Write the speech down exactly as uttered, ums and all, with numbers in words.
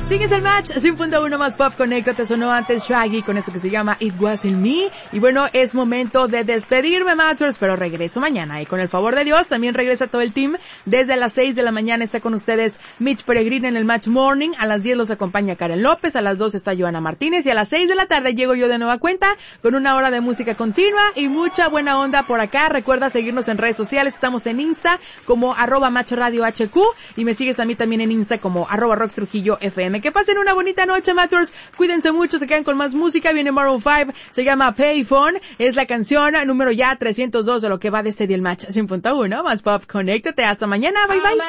Sigues el match, cien punto uno más pop, conéctate, sonó antes Shaggy con eso que se llama It Wasn't Me. Y bueno, es momento de despedirme, Matchers, pero regreso mañana. Y con el favor de Dios, también regresa todo el team. Desde las seis de la mañana está con ustedes Mitch Peregrino en el Match Morning. A las diez los acompaña Karen López, a las dos está Joana Martínez y a las seis de la tarde llego yo de nueva cuenta con una hora de música continua y mucha buena onda por acá. Recuerda seguirnos en redes sociales, estamos en Insta como arroba Macho Radio H Q y me sigues a mí también en Insta como arroba Rox Trujillo F M. Que pasen una bonita noche, Matchers. Cuídense mucho, se quedan con más música. Viene Maroon five, se llama Payphone. Es la canción número ya trescientos dos de lo que va de este día el match. cien punto uno más pop. Conéctate. Hasta mañana. Bye, bye.